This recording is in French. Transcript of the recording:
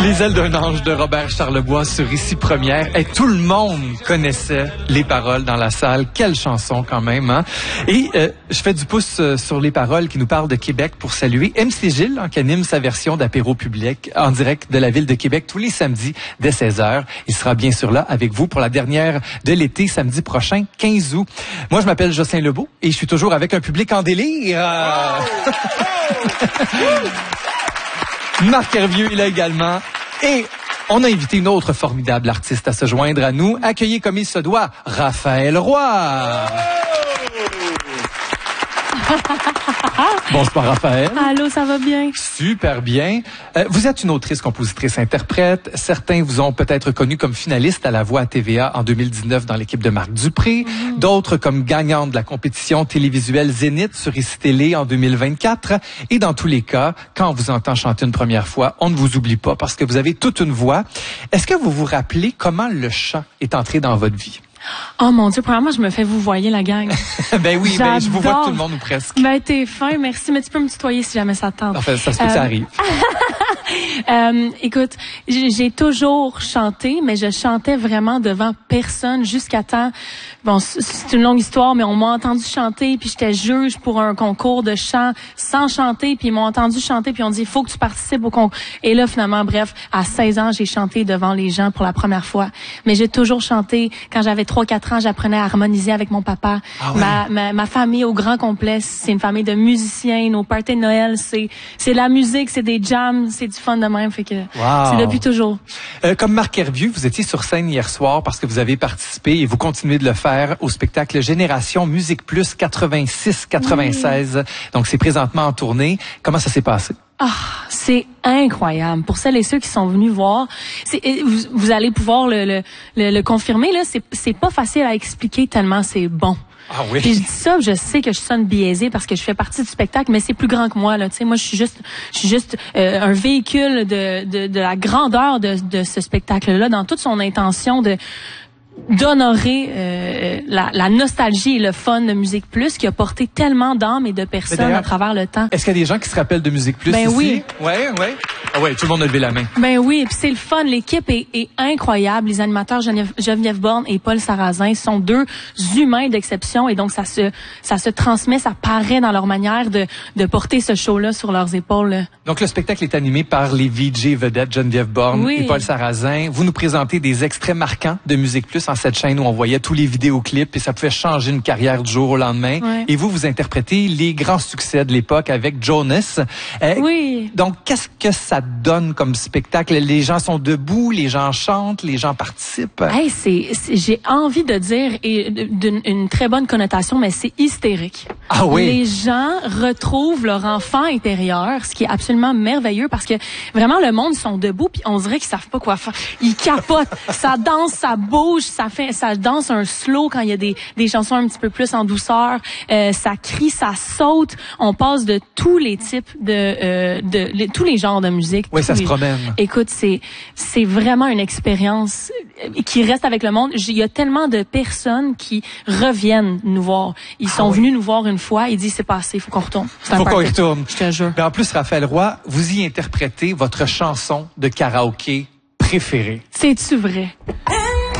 Les ailes d'un ange de Robert Charlebois sur Ici Première. Et tout le monde connaissait les paroles dans la salle. Quelle chanson quand même, hein? Et je fais du pouce sur les paroles qui nous parlent de Québec pour saluer MC Gilles, qui anime sa version d'apéro public en direct de la ville de Québec tous les samedis dès 16h. Il sera bien sûr là avec vous pour la dernière de l'été, samedi prochain, 15 août. Moi, je m'appelle Jocelyn Lebeau et je suis toujours avec un public en délire. Marc Hervieux est là également. Et on a invité une autre formidable artiste à se joindre à nous. Accueillir comme il se doit, Raphaël Roy. Bonsoir Raphaël. Allô, ça va bien? Super bien. Vous êtes une autrice, compositrice, interprète. Certains vous ont peut-être connu comme finaliste à La Voix à TVA en 2019 dans l'équipe de Marc Dupré. D'autres comme gagnante de la compétition télévisuelle Zénith sur ICI Télé en 2024. Et dans tous les cas, quand on vous entend chanter une première fois, on ne vous oublie pas parce que vous avez toute une voix. Est-ce que vous vous rappelez comment le chant est entré dans votre vie? Oh mon Dieu, premièrement, je me fais vous voyer la gang. Ben oui, ben, je vous vois tout le monde ou presque. Ben t'es fin, merci, mais tu peux me tutoyer si jamais ça te tente. Enfin, ça se peut que ça arrive. Écoute, j'ai toujours chanté, mais je chantais vraiment devant personne jusqu'à temps. Bon, c'est une longue histoire, mais on m'a entendu chanter, puis j'étais juge pour un concours de chant sans chanter, puis ils m'ont entendu chanter, puis on dit il faut que tu participes au concours. Et là, finalement, bref, à 16 ans, j'ai chanté devant les gens pour la première fois. Mais j'ai toujours chanté. Quand j'avais 3-4 ans, j'apprenais à harmoniser avec mon papa. Ah ouais. Ma famille au grand complet, c'est une famille de musiciens. Nos parties de Noël, c'est de la musique, c'est des jams, c'est du fun de même. Fait que c'est depuis toujours. Comme Marc Hervieux, vous étiez sur scène hier soir parce que vous avez participé et vous continuez de le faire au spectacle Génération Musique Plus 86-96. Oui. Donc, c'est présentement en tournée. Comment ça s'est passé? Ah, c'est incroyable. Pour celles et ceux qui sont venus voir, vous allez pouvoir le confirmer, là, c'est pas facile à expliquer tellement c'est bon. Ah oui. Puis je dis ça, je sais que je sonne biaisée parce que je fais partie du spectacle, mais c'est plus grand que moi, là. Tu sais, moi, je suis juste un véhicule de la grandeur de ce spectacle-là, dans toute son intention d'honorer la nostalgie et le fun de Musique Plus qui a porté tellement d'âmes et de personnes à travers le temps. Est-ce qu'il y a des gens qui se rappellent de Musique Plus ben ici? Oui. Ouais. Ah ouais, tout le monde a levé la main. Ben oui, et puis c'est le fun. L'équipe est incroyable. Les animateurs Geneviève Borne et Paul Sarrazin sont deux humains d'exception et donc ça se transmet, ça paraît dans leur manière de porter ce show-là sur leurs épaules. Donc le spectacle est animé par les VJ vedettes Geneviève Borne et Paul Sarrazin. Vous nous présentez des extraits marquants de Musique Plus en cette chaîne où on voyait tous les vidéoclips et ça pouvait changer une carrière du jour au lendemain. Ouais. Et vous interprétez les grands succès de l'époque avec Jonas. Oui. Donc, qu'est-ce que ça donne comme spectacle? Les gens sont debout, les gens chantent, les gens participent. Hey, j'ai envie de dire, et d'une très bonne connotation, mais c'est hystérique. Ah oui? Les gens retrouvent leur enfant intérieur, ce qui est absolument merveilleux parce que vraiment, le monde sont debout puis on dirait qu'ils savent pas quoi faire. Ils capotent. Ça danse, ça bouge, ça danse un slow quand il y a des chansons un petit peu plus en douceur. Ça crie, ça saute. On passe de tous les types tous les genres de musique. Oui, ça se promène. Écoute, c'est vraiment une expérience qui reste avec le monde. Il y a tellement de personnes qui reviennent nous voir. Ils sont venus nous voir une fois. Ils disent c'est passé, il faut qu'on retourne. Faut qu'on y retourne. Je te jure. Mais en plus, Raphaël Roy, vous y interprétez votre chanson de karaoké préférée. C'est-tu vrai? Hey,